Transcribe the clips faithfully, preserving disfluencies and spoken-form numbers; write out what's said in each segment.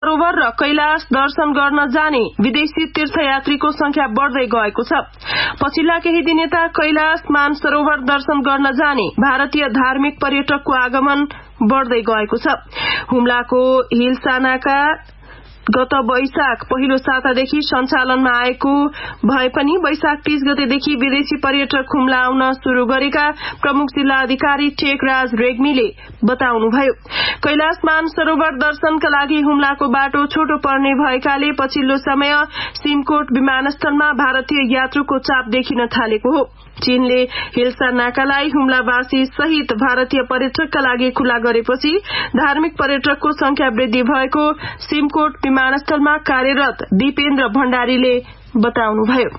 मानसरोवर र कैलाश दर्शन गर्न जाने विदेशी तीर्थयात्रीको संख्या बढ्दै गएको छ। पछिल्ला केही दिन यता कैलाश मानसरोवर दर्शन गर्न जाने भारतीय धार्मिक पर्यटकको आगमन बढ्दै गएको छ। हुम्लाको हिलसानाका गत वैशाख पहिलो सातादेखि सञ्चालनमा आएको भए पनि वैशाख तीस गतेदेखि विदेशी पर्यटक हुम्ला आउन शुरू गरेका प्रमुख जिल्ला अधिकारी टेकराज रेग्मीले बताउनुभयो। कैलाश मानसरोवर दर्शनका लागि हुम्लाको बाटो छोटो पर्ने भएकाले पछिल्लो समय सिमकोट विमानस्थलमा भारतीय यात्रुको चाप देखिन थालेको हो। चीनले हिल्सा नाकालाई हुम्लावासी सहित भारतीय पर्यटकका लागि खुला गरेपछि धार्मिक पर्यटकको संख्या वृद्धि भएको सिमकोट विमानस्थलमा कार्यरत दीपेन्द्र भण्डारीले बताउनुभयो।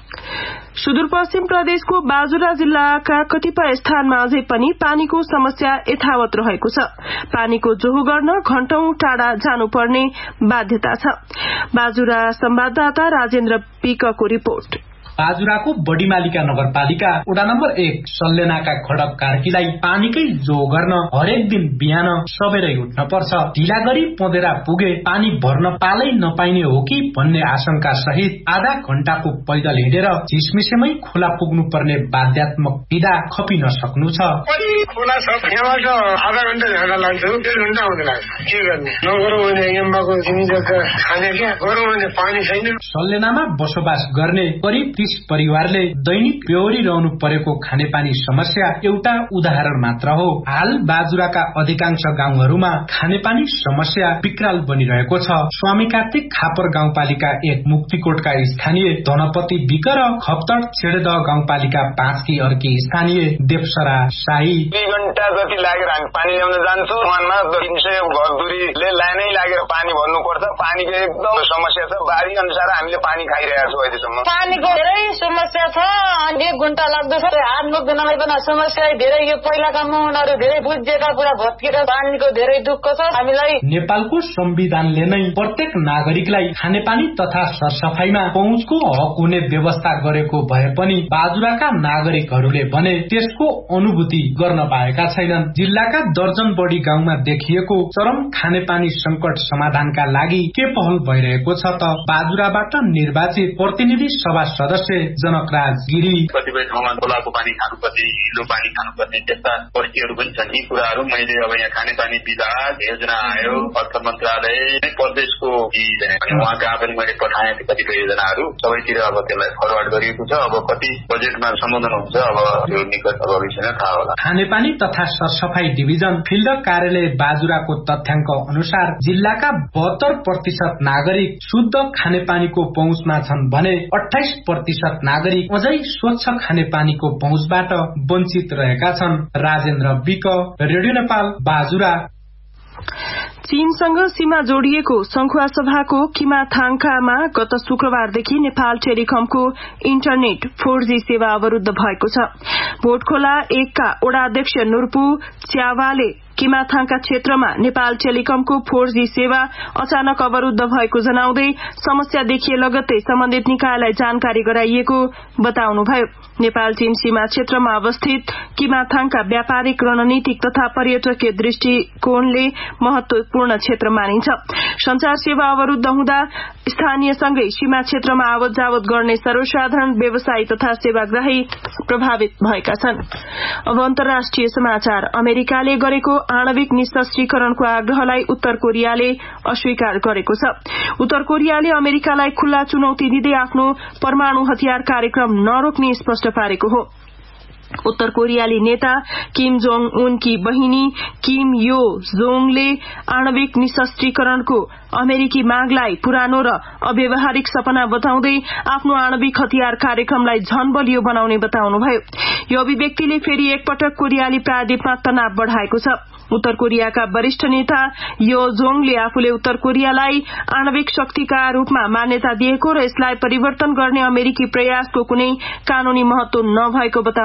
सुदूरपश्चिम प्रदेशको बाजुरा जिल्लाका कतिपय स्थानमा अझै पनि पानीको समस्या यथावत रहेको छ। पानीको जोहो गर्न घण्टौं टाढा जानुपर्ने बाध्यता छ। बाजुरा संवाददाता राजेन्द्र पिकको रिपोर्ट। बाजुराको बडीमालिका नगरपालिका वडा नम्बर एक सल्लेनाका खडक कार्कीलाई पानीकै जोहो गर्न हरेक दिन बिहान सबेरै उठ्न पर्छ। ढिला गरी पँधेरा पुगे पानी भर्न पालै नपाइने हो कि भन्ने आशंका सहित आधा घण्टाको पैदल हिँडेर झिसमिसेमै खोला पुग्नु पर्ने बाध्यात्मक विधा खपिन सक्नु छ। खोला छ यहाँबाट आधा घण्टा झ्याडा लाग्छ, डेढ घण्टा आउँदै लाग्छ। के गर्ने नगरौँ भने यहाँको जिमी जग्गा खाने क्या गरौँ भने पानी छैन। सल्लेनामा बसोबास गर्ने करिब तीस परिवारले दैनिक बेहोरी रहनु परेको खानेपानी समस्या एउटा उदाहरण मात्र हो। हाल बाजुराका अधिकांश गाउँहरूमा खानेपानी समस्या विकराल बनिरहेको छ। स्वामी कार्तिक खापर गाउँपालिका एक मुक्तिकोटका स्थानीय धनपति विक र खप्तड छेडेदह गाउँपालिका पाँचकी अर्की स्थानीय देवसरा शाही दुई घण्टा जति लागेर हामी पानी ल्याउन जान्छौँ। वनमा तीन सय घरधुरीले लाइनै लागेर पानी भर्नुपर्छ। पानीको एकदम समस्या छ। बारी अनुसार हामीले पानी खाइरहेका छौँ अहिलेसम्म। पानीको धेरै समस्या छ। एक घण्टा लाग्दछ। हात मुक्दनलाई पनि समस्या धेरै। यो पहिलाका मुहानहरू धेरै बुझेका पुरा भत्किएर पानीको धेरै दुःख छ हामीलाई। नेपालको संविधानले नै प्रत्येक नागरिकलाई खानेपानी तथा सरसफाईमा पहुँचको हक हुने व्यवस्था गरेको भए पनि बाजुराका नागरिकहरूले भने त्यसको अनुभूति गर्न पाएका छैनन्। जिल्लाका दर्जन बढी गाउँमा देखिएको चरम खानेपानी संकट समाधानका लागि के पहल भइरहेको छ त बाजुराबाट निर्वाचित प्रतिनिधि सभा सदस्य जनकराज गिरी कतिपय ठाउँमा खोलाको पानी खानुपर्ने, हिलो पानी खानुपर्ने त्यस्ता परिस्थितिहरू पनि छन्। यी कुराहरू मैले अब यहाँ खानेपानी विभाग योजना आयो अर्थ मन्त्रालय प्रदेशको उहाँ कहाँ पनि मैले पठाएँ कतिपय योजनाहरू सबैतिर अब त्यसलाई फरवर्ड गरिएको छ। अब कति बजेटमा सम्बोधन हुन्छ अब यो निकट भविष्यमा थाहा होला। खानेपानी तथा सरसफाई डिभिजन फिल्ड कार्यालय बाजुराको तथ्याङ्क अनुसार जिल्लाका बहत्तर प्रतिशत नागरिक शुद्ध खानेपानीको पहुँचमा छन् भने अठाइस प्रतिशत नागरिक अझै स्वच्छ खानेपानीको पहुँचबाट वञ्चित रहेका छन्। Rajendra week, radio Nepal, Bajura. चीनसँग सीमा जोडिएको संखुवा सभाको किमाथाङकामा गत शुक्रबारदेखि नेपाल टेलिकमको इन्टरनेट फोर जी सेवा अवरूद्ध भएको छ। भोटखोला एकका वडा अध्यक्ष नुर्पु च्यावाले किमाथाङका क्षेत्रमा नेपाल टेलिकमको फोर जी सेवा अचानक अवरूद्ध भएको जनाउँदै समस्या देखिए लगत्तै सम्बन्धित निकायलाई जानकारी गराइएको बताउनुभयो। नेपाल चीन सीमा क्षेत्रमा अवस्थित किमाथाङका व्यापारिक, रणनीतिक तथा पर्यटकीय दृष्टिकोणले महत्वपूर्ण क्षेत्र मानिन्छ। संचार सेवा अवरूद्ध हुँदा स्थानीयसँगै सीमा क्षेत्रमा आवत जावत गर्ने सर्वसाधारण व्यवसायी तथा सेवाग्राही प्रभावित भएका छन्। अब अन्तर्राष्ट्रिय समाचार। अमेरिकाले गरेको आणविक निशस्त्रीकरणको आग्रहलाई उत्तर कोरियाले अस्वीकार गरेको छ। उत्तर कोरियाले अमेरिकालाई खुल्ला चुनौती दिँदै आफ्नो परमाणु हतियार कार्यक्रम नरोक्ने स्पष्ट पारेको हो। उत्तर कोरियाली नेता किम जोङ उनकी बहिनी किम यो जोङले आणविक निशस्त्रीकरणको अमेरिकी मागलाई पुरानो र अव्यावहारिक सपना बताउँदै आफ्नो आणविक हतियार कार्यक्रमलाई झन बलियो बनाउने बताउनुभयो। यो अभिव्यक्तिले फेरि एकपटक कोरियाली प्रायद्वीपमा तनाव बढ़ाएको छ। उत्तर कोरियाका वरिष्ठ नेता यो जोङले आफूले उत्तर कोरियालाई आणविक शक्तिका रूपमा मान्यता दिएको र यसलाई परिवर्तन गर्ने अमेरिकी प्रयासको कुनै कानूनी महत्व नभएको बताउनुभयो।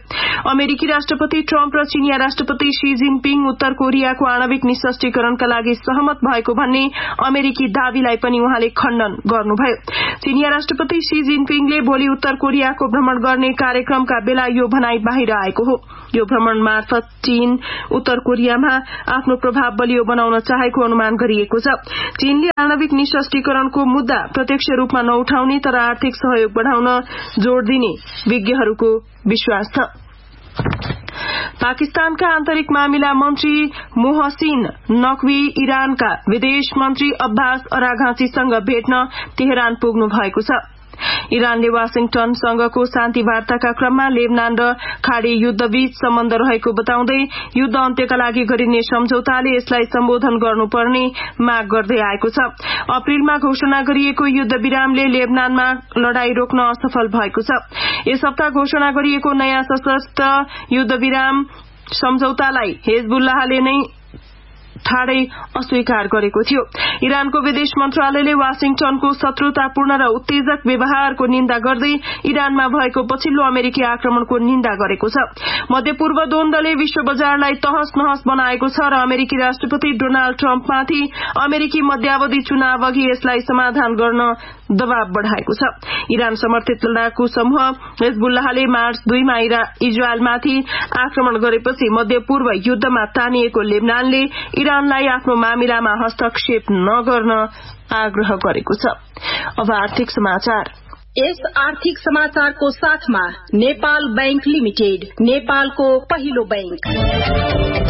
अमेरिकी राष्ट्रपति ट्रम्प र चीनिया राष्ट्रपति शी जिनपिङ उत्तर कोरियाको आणविक निशस्त्रीकरणका लागि सहमत भएको भन्ने अमेरिकी दावीलाई पनि उहाँले खण्डन गर्नुभयो। चीनिया राष्ट्रपति शी जिनपिङले भोलि उत्तर कोरियाको भ्रमण गर्ने कार्यक्रमका बेला यो भनाई बाहिर आएको हो। यो भ्रमण मार्फत चीन उत्तर कोरियामा आफ्नो प्रभाव बलियो बनाउन चाहेको अनुमान गरिएको छ। चीनले आणविक निशस्त्रीकरणको मुद्दा प्रत्यक्ष रूपमा नउठाउने तर आर्थिक सहयोग बढ़ाउन जोड़ दिने विज्ञहरूको विश्वास छ। पाकिस्तानका आन्तरिक मामिला मन्त्री मोहसिन नकवी इरानका विदेश मन्त्री अब्बास अराघाँचीसँग भेट्न तेहरान पुग्नु भएको छ। इरानले वाशिंगटनसँगको शान्ति वार्ताका क्रममा लेबनान र खाड़ी युद्धबीच सम्बन्ध रहेको बताउँदै युद्ध अन्त्यका लागि गरिने सम्झौताले यसलाई सम्बोधन गर्नुपर्ने माग गर्दै आएको छ। अप्रिलमा घोषणा गरिएको युद्ध विरामले लेबनानमा लड़ाई रोक्न असफल भएको छ। यस हप्ता घोषणा गरिएको नयाँ सशस्त्र युद्ध विराम सम्झौतालाई हिजबुल्लाहले नै ठाडै अस्वीकार गरेको थियो। इरानको विदेश मन्त्रालयले वाशिंगटनको शत्रुतापूर्ण र उत्तेजक व्यवहारको निन्दा गर्दै इरानमा भएको पछिल्लो अमेरिकी आक्रमणको निन्दा गरेको छ। मध्यपूर्व द्वन्द्वले विश्व बजारलाई तहस नहस बनाएको छ र अमेरिकी राष्ट्रपति डोनाल्ड ट्रम्पमाथि अमेरिकी मध्यावधि चुनाव अघि यसलाई समाधान गर्न दबाव बढ़ाएको छ। इरान समर्थित लडाकु समूह हिजबुल्लाहले मार्च दुईमा इजरायलमाथि आक्रमण गरेपछि मध्यपूर्व युद्धमा तानिएको लेबनानले इरानलाई आफ्नो मामिलामा हस्तक्षेप नगर्न आग्रह गरेको छ। अब आर्थिक समाचार। यस आर्थिक समाचारको साथमा नेपाल बैंक लिमिटेड, नेपालको पहिलो बैंक।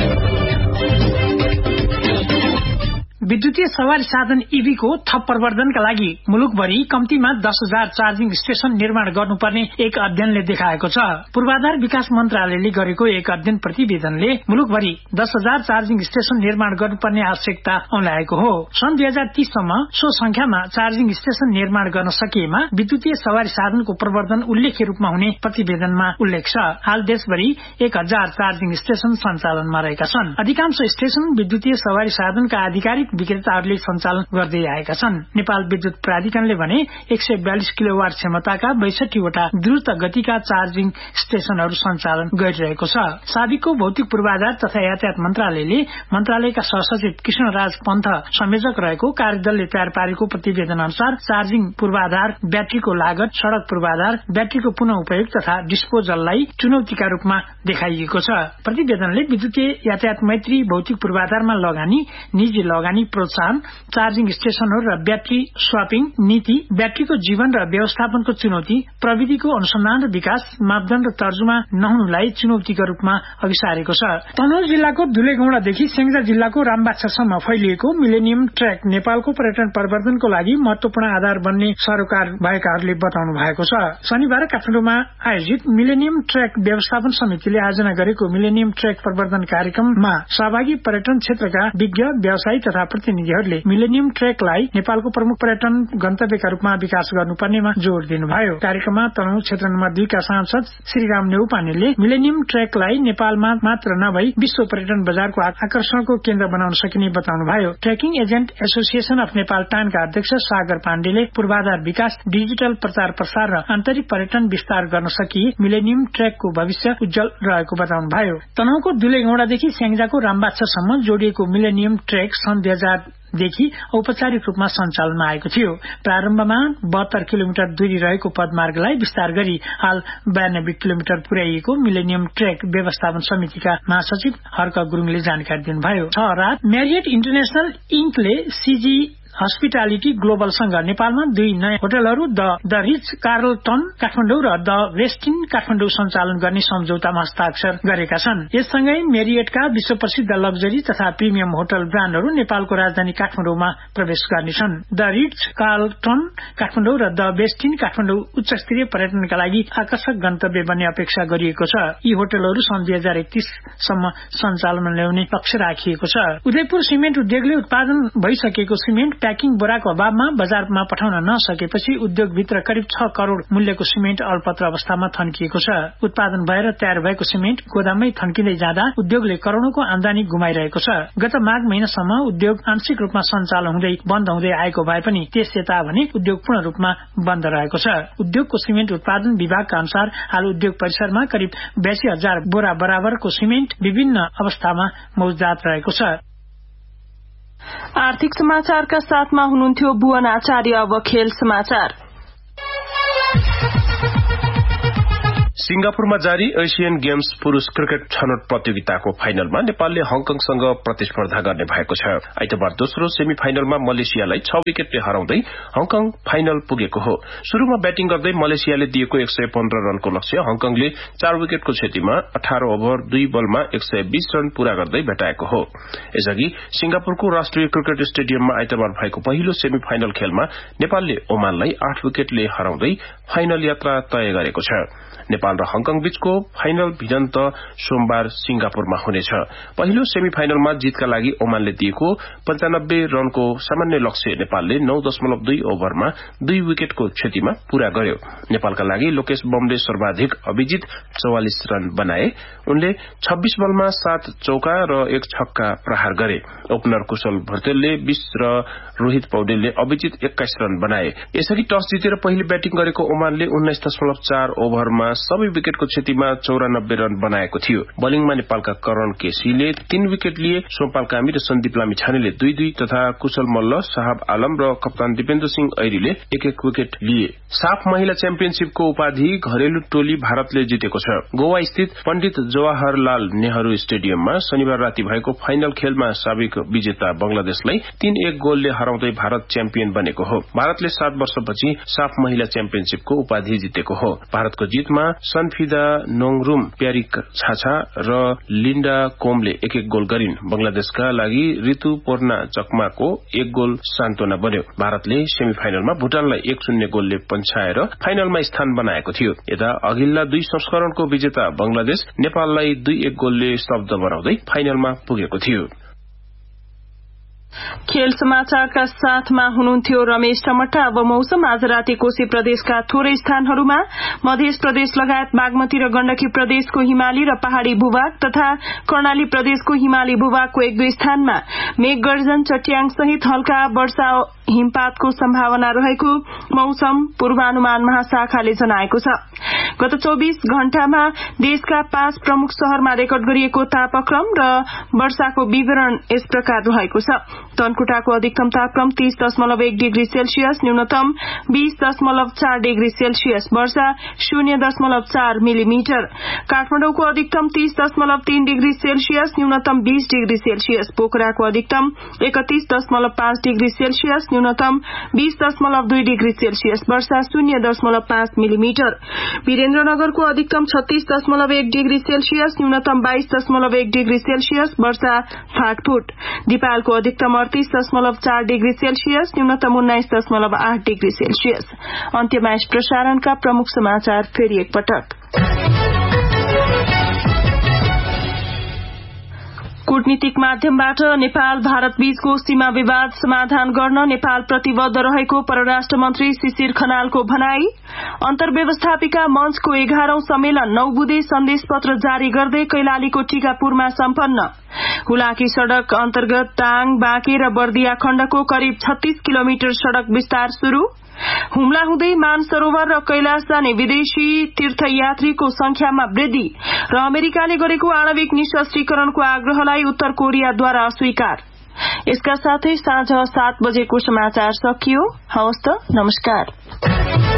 विद्युतीय सवारी साधन ईभी को थप प्रवर्धनका लागि मुलुकभरि कम्तीमा दस हजार चार्जिङ स्टेशन निर्माण गर्नुपर्ने एक अध्ययनले देखाएको छ। पूर्वाधार विकास मन्त्रालयले गरेको एक अध्ययन प्रतिवेदनले मुलुकभरि दस हजार चार्जिङ स्टेशन निर्माण गर्नुपर्ने आवश्यकता औल्याएको हो। सन् दुई हजार तीससम्म सो संख्यामा चार्जिङ स्टेशन निर्माण गर्न सकिएमा विद्युतीय सवारी साधनको प्रवर्धन उल्लेख्य रूपमा हुने प्रतिवेदनमा उल्लेख छ। हाल देशभरि एक हजार चार्जिङ स्टेशन सञ्चालनमा रहेका छन्। अधिकांश स्टेशन विद्युतीय सवारी साधनका आधिकारिक विक्रेताहरूले सञ्चालन गर्दै आएका छन्। नेपाल विद्युत प्राधिकरणले भने एक सय बयालिस किलोवाट क्षमताका बैसठी वटा द्रुत गतिका चार्जिङ स्टेशनहरू सञ्चालन गरिरहेको छ। साबिकको भौतिक पूर्वाधार तथा यातायात मन्त्रालयले मन्त्रालयका सहसचिव कृष्णराज पन्थ संयोजक रहेको कार्यदलले तयार पारेको प्रतिवेदन अनुसार चार्जिङ पूर्वाधार, ब्याट्रीको लागत, सड़क पूर्वाधार, ब्याट्रीको पुनः उपयोग तथा डिस्पोजललाई चुनौतीका रूपमा देखाइएको छ। प्रतिवेदनले विद्युतीय यातायात मैत्री, भौतिक पूर्वाधारमा लगानी, निजी लगानी प्रोत्साहन, चार्जिङ स्टेशनहरू र ब्याट्री स्वापिङ नीति, ब्याट्रीको जीवन र व्यवस्थापनको चुनौती, प्रविधिको अनुसन्धान र विकास, मापदण्ड र तर्जुमा नहुनुलाई चुनौतीका रूपमा अघि सारेको छ। तनहुँ जिल्लाको दुलेगौडादेखि स्याङ्जा जिल्लाको रामबाछासम्म फैलिएको मिलेनियम ट्र्याक नेपालको पर्यटन प्रवर्धनको लागि महत्वपूर्ण आधार बन्ने सरोकार भएकाहरूले बताउनु भएको छ। शनिबार काठमाडौँमा आयोजित मिलेनियम ट्र्याक व्यवस्थापन समितिले आयोजना गरेको मिलेनियम ट्र्याक प्रवर्धन कार्यक्रममा सहभागी पर्यटन क्षेत्रका विज्ञ, व्यवसायी तथा प्रतिनिधिहरूले मिलेनियम ट्र्याकलाई नेपालको प्रमुख पर्यटन गन्तव्यका रूपमा विकास गर्नुपर्नेमा जोड़ दिनुभयो। कार्यक्रममा तनहुँ क्षेत्र नम्बर दुईका सांसद श्रीराम नेउपानेले मिलेनियम ट्र्याकलाई नेपालमा मात्र नभई विश्व पर्यटन बजारको आकर्षणको केन्द्र बनाउन सकिने बताउनुभयो। Trekking agent association of Nepal टानका अध्यक्ष सागर पाण्डेले पूर्वाधार विकास, डिजिटल प्रचार प्रसार र आन्तरिक पर्यटन विस्तार गर्न सकिए मिलेनियम ट्र्याकको भविष्य उज्जवल रहेको बताउनुभयो। तनहुँको दुलेगौडादेखि स्याङ्जाको रामबाछासम्म जोडिएको मिलेनियम ट्र्याक सन् दुई हजारदेखि औपचारिक रूपमा सञ्चालनमा आएको थियो। प्रारम्भमा बहत्तर किलोमिटर दूरी रहेको पदमार्गलाई विस्तार गरी हाल बयानब्बे किलोमिटर पुर्याइएको मिलेनियम ट्र्याक व्यवस्थापन समितिका महासचिव हर्क गुरुङले जानकारी दिनुभयो। छ रात म्यारियट इन्टरनेशनल इन्कले सीजी हस्पिटालिटी ग्लोबलसँग नेपालमा दुई नयाँ होटलहरू the the rich Carlton Kathmandu र द वेस्टिन काठमाडौँ सञ्चालन गर्ने सम्झौतामा हस्ताक्षर गरेका छन्। यससँगै मेरियटका विश्व प्रसिद्ध लग्जरी तथा प्रिमियम होटल ब्रान्डहरू नेपालको राजधानी काठमाडौँमा प्रवेश गर्नेछन्। द रिच कार्लटन काठमाडौँ र द वेस्टिन काठमाडौँ उच्च स्तरीय पर्यटनका लागि आकर्षक गन्तव्य बन्ने अपेक्षा गरिएको छ। यी होटलहरू सन् दुई हजार एकतीससम्म सञ्चालनमा ल्याउने लक्ष्य राखिएको छ। उदयपुर सिमेन्ट उद्योगले उत्पादन भइसकेको सिमेन्ट प्याकिङ बोराको अभावमा बजारमा पठाउन नसकेपछि उद्योगभित्र करिब छ करोड़ मूल्यको सिमेन्ट अलपत्र अवस्थामा थन्किएको छ। उत्पादन भएर तयार भएको सिमेन्ट गोदाममै थन्किँदै जाँदा उद्योगले करोड़ौंको आमदानी गुमाइरहेको छ। गत माघ महिनासम्म उद्योग आंशिक रूपमा सञ्चालन हुँदै बन्द हुँदै आएको भए पनि त्यस यता भने उद्योग पूर्ण रूपमा बन्द रहेको छ। उद्योगको सिमेन्ट उत्पादन विभागका अनुसार हाल उद्योग परिसरमा करिब बयासी हजार बोरा बराबरको सिमेन्ट विभिन्न अवस्थामा मौजूद रहेको छ। आर्थिक समाचारका साथमा हुनुहुन्थ्यो भुवन आचार्य। अब खेल समाचार। सिंगापुरमा जारी एशियन गेम्स पुरूष क्रिकेट छनौट प्रतियोगिताको फाइनलमा नेपालले हङकङसँग प्रतिस्पर्धा गर्ने भएको छ। आइतबार दोस्रो सेमी फाइनलमा मलेसियालाई छ विकेटले हराउँदै हङकङ फाइनल पुगेको हो। शुरूमा ब्याटिङ गर्दै मलेसियाले दिएको एक सय पन्ध्र रनको लक्ष्य हङकङले चार विकेटको क्षतिमा अठार ओभर दुई बलमा एक सय बीस रन पूरा गर्दै भेटाएको हो। यसअघि सिंगापुरको राष्ट्रिय क्रिकेट स्टेडियममा आइतबार भएको पहिलो सेमी फाइनल खेलमा नेपालले ओमानलाई आठ विकेटले हराउँदै फाइनल यात्रा तय गरेको छ। नेपाल र हङकङ बीचको फाइनल भिडन्त सोमबार सिंगापुरमा हुनेछ। पहिलो सेमी फाइनलमा जीतका लागि ओमानले दिएको पञ्चानब्बे रनको सामान्य लक्ष्य नेपालले नौ दशमलव दुई ओभरमा दुई विकेटको क्षतिमा पूरा गर्यो। नेपालका लागि लोकेश बमले सर्वाधिक अभिजित चौवालिस रन बनाए। उनले छब्बीस बलमा सात चौका र एक छक्का प्रहार गरे। ओपनर कुशल भर्तेलले बीस र रोहित पौडेलले अभिजित एक्काइस रन बनाए। यसअघि टस जितेर पहिले ब्याटिङ गरेको ओमानले उन्नाइस दशमलव चार ओभरमा सबै विकेटको क्षतिमा चौरानब्बे रन बनाएको थियो। बलिङमा नेपालका करण केसीले तीन विकेट लिए। सोमपाल कामी र सन्दीप लामिछानेले दुई दुई तथा कुशल मल्ल, साहब आलम र कप्तान दिपेन्द्र सिंह ऐरीले एक एक विकेट लिए। साफ महिला च्याम्पियनशीपको उपाधि घरेलु टोली भारतले जितेको छ। गोवा स्थित पण्डित जवाहरलाल नेहरू स्टेडियममा शनिबार राति भएको फाइनल खेलमा साबिक विजेता बंगलादेशलाई तीन एक गोलले हराउँदै भारत च्याम्पियन बनेको हो। भारतले सात वर्षपछि साफ महिला च्याम्पियनशीपको उपाधि जितेको हो। भारतको जितमा सनफिदा नोङरुम, प्यारिक छाछा र लिन्डा कोमले एक एक गोल गरिन्। बंगलादेशका लागि ऋतु पोर्ना चकमाको एक गोल सान्त्वना बन्यो। भारतले सेमी फाइनलमा भूटानलाई एक शून्य गोलले पन्छाएर फाइनलमा स्थान बनाएको थियो। यता अघिल्ला दुई संस्करणको विजेता बंगलादेश नेपाललाई दुई एक गोलले स्तब्ध बनाउँदै फाइनलमा पुगेको थियो। खेल समाचारका साथमा हुनुहुन्थ्यो रमेश टमटा। अब मौसम। आज राति कोशी प्रदेशका थोरै स्थानहरूमा, मध्य प्रदेश लगायत बागमती र गण्डकी प्रदेशको हिमाली र पहाड़ी भूभाग तथा कर्णाली प्रदेशको हिमाली भूभागको एक दुई स्थानमा मेघगर्जन, चट्याङ सहित हल्का वर्षा हिमपातको सम्भावना रहेको मौसम पूर्वानुमान महाशाखाले जनाएको छ। गत चौबीस घण्टामा देशका पाँच प्रमुख शहरमा रेकर्ड गरिएको तापक्रम र वर्षाको विवरण यस प्रकार रहेको छ। तनकुटाको अधिकतम तापक्रम तीस दशमलव एक डिग्री सेल्सियस, न्यूनतम बीस दशमलव चार डिग्री सेल्सियस, वर्षा शून्य दशमलव चार मिलीमिटर। काठमाडौँको अधिकतम तीस दशमलव तीन डिग्री सेल्सियस, न्यूनतम बीस डिग्री सेल्सियस। पोखराको अधिकतम एकतीस दशमलव पाँच डिग्री सेल्सियस, न्यूनतम बीस दशमलव दुई डिग्री सेल्सियस, वर्षा शून्य दशमलव पाँच मिलीमिटर। वीरेन्द्रनगरको अधिकतम छत्तीस दशमलव एक डिग्री सेल्सियस, न्यूनतम बाइस दशमलव एक डिग्री सेल्सियस, वर्षा फाटफुट। दिपालको अधिकतम अड़तीस दशमलव चार डिग्री सेल्सियस, न्यूनतम उन्नाइस दशमलव आठ डिग्री सेल्सियस। अन्त्यमा यस प्रसारणका प्रमुख समाचार फेरि एकपटक। कूटनीतिक माध्यमबाट नेपाल भारत बीचको सीमा विवाद समाधान गर्न नेपाल प्रतिबद्ध रहेको परराष्ट्र मन्त्री शिशिर खनालको भनाई। अन्तर्व्यवस्थापिका मञ्चको एघारौं सम्मेलन नौ बुँदे सन्देश पत्र जारी गर्दै कैलालीको टीकापुरमा सम्पन्न। हुलाकी सड़क अन्तर्गत ताङ, बाँके र बर्दिया खण्डको करिब छत्तीस किलोमिटर सड़क विस्तार शुरू। हुम्ला हुँदै मानसरोवर र कैलाश जाने विदेशी तीर्थयात्रीको संख्यामा वृद्धि र अमेरिकाले गरेको आणविक निशस्त्रीकरणको आग्रहलाई उत्तर कोरियाद्वारा अस्वीकार। यसका साथै साँझ सात बजेको समाचार सकियो। हवस् त, नमस्कार।